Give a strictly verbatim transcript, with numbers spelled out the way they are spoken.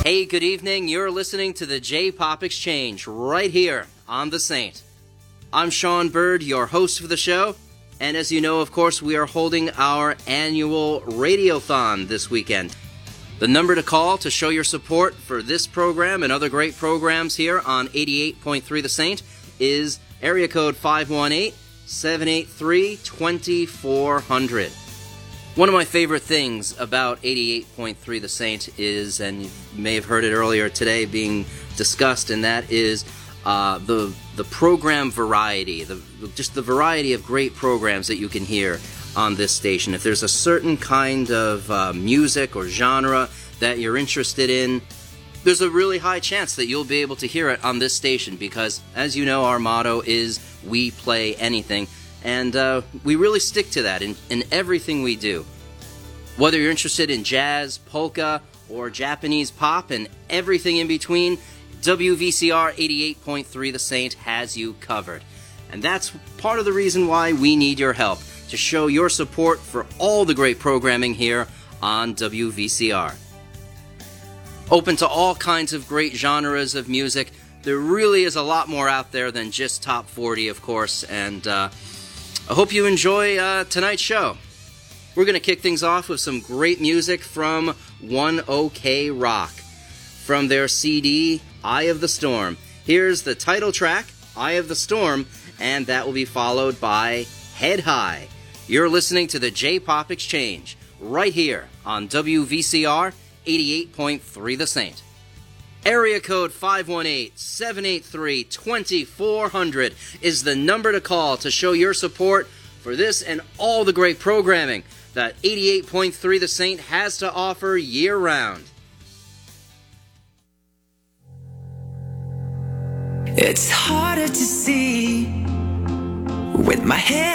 Hey, good evening. You're listening to the J-Pop Exchange right here on The Saint. I'm Sean Bird, your host for the show, and as you know, of course, we are holding our annual Radiothon this weekend. The number to call to show your support for this program and other great programs here on eighty-eight point three The Saint is area code five one eight, seven eight three, two four zero zero. One of my favorite things about eighty-eight point three The Saint is, and you may have heard it earlier today being discussed, and that is uh, the the program variety, the just the variety of great programs that you can hear on this station. If there's a certain kind of uh, music or genre that you're interested in, there's a really high chance that you'll be able to hear it on this station because, as you know, our motto is we play anything. And uh, we really stick to that in, in everything we do. Whether you're interested in jazz, polka, or Japanese pop, and everything in between, W V C R eighty-eight point three The Saint has you covered. And that's part of the reason why we need your help, to show your support for all the great programming here on W V C R. Open to all kinds of great genres of music. There really is a lot more out there than just top forty, of course, and uh, I hope you enjoy uh, tonight's show. We're going to kick things off with some great music from one OK Rock. From their C D, Eye of the Storm. Here's the title track, Eye of the Storm, and that will be followed by Head High. You're listening to the J-Pop Exchange, right here on W V C R eighty-eight point three The Saint. Area code five one eight, seven eight three, two four zero zero is the number to call to show your support for this and all the great programming that eighty-eight point three The Saint has to offer year-round. It's harder to see with my head